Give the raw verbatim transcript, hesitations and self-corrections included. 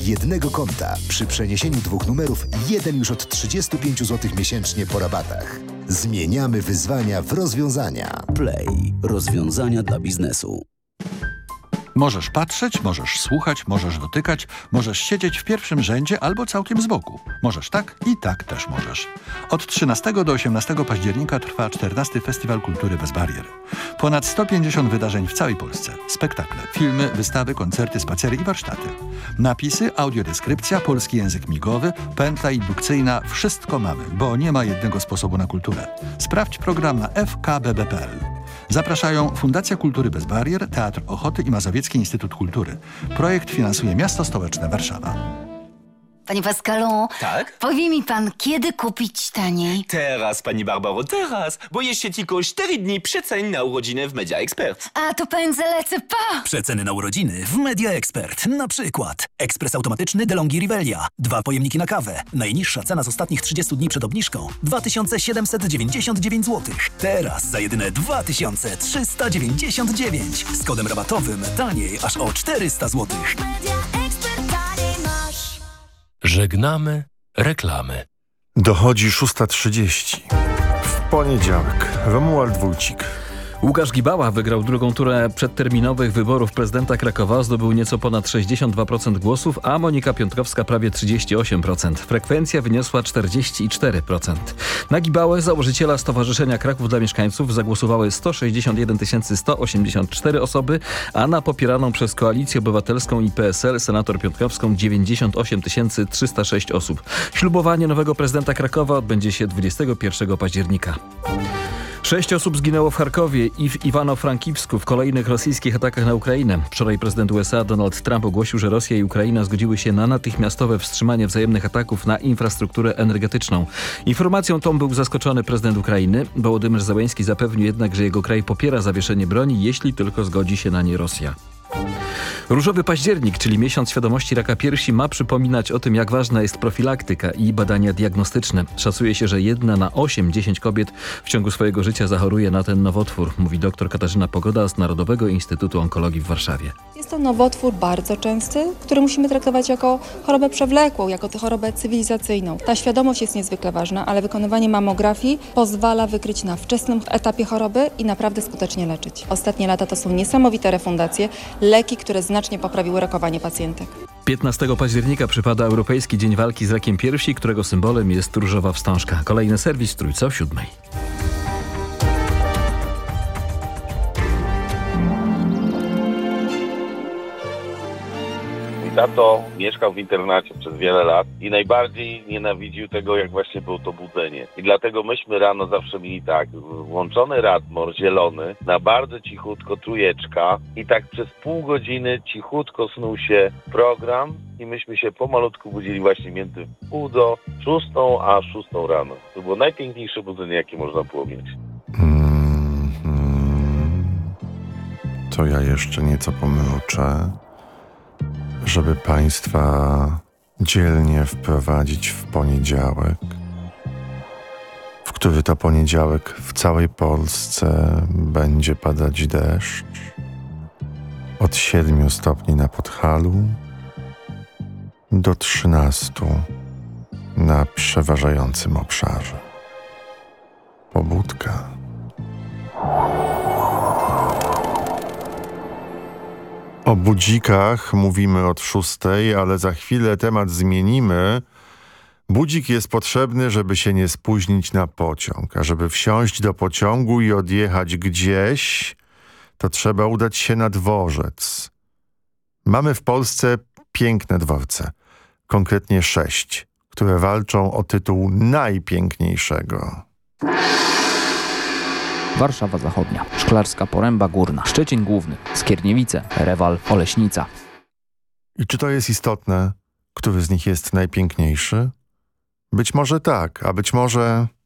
jednego konta. Przy przeniesieniu dwóch numerów jeden już od trzydzieści pięć złotych miesięcznie po rabatach. Zmieniamy wyzwania w rozwiązania. Play. Rozwiązania dla biznesu. Możesz patrzeć, możesz słuchać, możesz dotykać, możesz siedzieć w pierwszym rzędzie albo całkiem z boku. Możesz tak i tak też możesz. Od trzynastego do osiemnastego października trwa czternasty Festiwal Kultury Bez Barier. Ponad sto pięćdziesiąt wydarzeń w całej Polsce. Spektakle, filmy, wystawy, koncerty, spacery i warsztaty. Napisy, audiodeskrypcja, polski język migowy, pętla indukcyjna. Wszystko mamy, bo nie ma jednego sposobu na kulturę. Sprawdź program na f k b b kropka p l. Zapraszają Fundacja Kultury Bez Barier, Teatr Ochoty i Mazowiecki Instytut Kultury. Projekt finansuje Miasto Stołeczne Warszawa. Panie Pascalu, Tak? powie mi pan, kiedy kupić taniej? Teraz, pani Barbaro, teraz, bo jeszcze tylko cztery dni przecen na urodziny w Media Expert. A to pędzę lecę, pa! Przeceny na urodziny w Media Expert. Na przykład ekspres automatyczny DeLonghi Rivelia. Dwa pojemniki na kawę. Najniższa cena z ostatnich trzydziestu dni przed obniżką. dwa tysiące siedemset dziewięćdziesiąt dziewięć złotych. Teraz za jedyne dwa tysiące trzysta dziewięćdziesiąt dziewięć. Z kodem rabatowym taniej aż o czterysta złotych. Żegnamy reklamy. Dochodzi szósta trzydzieści. W poniedziałek Romuald Wójcik. Łukasz Gibała wygrał drugą turę przedterminowych wyborów prezydenta Krakowa, zdobył nieco ponad sześćdziesiąt dwa procent głosów, a Monika Piątkowska prawie trzydzieści osiem procent. Frekwencja wyniosła czterdzieści cztery procent. Na Gibałę, założyciela Stowarzyszenia Kraków dla Mieszkańców, zagłosowały sto sześćdziesiąt jeden tysięcy sto osiemdziesiąt cztery osoby, a na popieraną przez Koalicję Obywatelską i P S L senator Piątkowską dziewięćdziesiąt osiem tysięcy trzysta sześć osób. Ślubowanie nowego prezydenta Krakowa odbędzie się dwudziestego pierwszego października. Sześć osób zginęło w Charkowie i w Iwano-Frankiwsku w kolejnych rosyjskich atakach na Ukrainę. Wczoraj prezydent U S A Donald Trump ogłosił, że Rosja i Ukraina zgodziły się na natychmiastowe wstrzymanie wzajemnych ataków na infrastrukturę energetyczną. Informacją tą był zaskoczony prezydent Ukrainy. Wołodymyr Zełenski zapewnił jednak, że jego kraj popiera zawieszenie broni, jeśli tylko zgodzi się na nie Rosja. Różowy październik, czyli miesiąc świadomości raka piersi, ma przypominać o tym, jak ważna jest profilaktyka i badania diagnostyczne. Szacuje się, że jedna na osiem dziesięć kobiet w ciągu swojego życia zachoruje na ten nowotwór, mówi dr Katarzyna Pogoda z Narodowego Instytutu Onkologii w Warszawie. Jest to nowotwór bardzo częsty, który musimy traktować jako chorobę przewlekłą, jako tę chorobę cywilizacyjną. Ta świadomość jest niezwykle ważna, ale wykonywanie mamografii pozwala wykryć na wczesnym etapie choroby i naprawdę skutecznie leczyć. Ostatnie lata to są niesamowite refundacje, leki, które znacznie poprawiły rokowanie pacjentek. piętnastego października przypada Europejski Dzień Walki z Rakiem Piersi, którego symbolem jest różowa wstążka. Kolejny serwis Trójca o siódmej. Tato mieszkał w internacie przez wiele lat i najbardziej nienawidził tego, jak właśnie było to budzenie. I dlatego myśmy rano zawsze mieli tak, włączony Radmor zielony, na bardzo cichutko trójeczka i tak przez pół godziny cichutko snuł się program i myśmy się pomalutku budzili właśnie między pół do szóstą a szóstą rano. To było najpiękniejsze budzenie, jakie można było mieć. Mm, mm, to ja jeszcze nieco pomruczę, żeby Państwa dzielnie wprowadzić w poniedziałek, w który to poniedziałek w całej Polsce będzie padać deszcz od siedmiu stopni na Podhalu do trzynastu na przeważającym obszarze. Pobudka. O budzikach mówimy od szóstej, ale za chwilę temat zmienimy. Budzik jest potrzebny, żeby się nie spóźnić na pociąg, a żeby wsiąść do pociągu i odjechać gdzieś, to trzeba udać się na dworzec. Mamy w Polsce piękne dworce, konkretnie sześć, które walczą o tytuł najpiękniejszego. Warszawa Zachodnia, Szklarska Poręba Górna, Szczecin Główny, Skierniewice, Rewal, Oleśnica. I czy to jest istotne, który z nich jest najpiękniejszy? Być może tak, a być może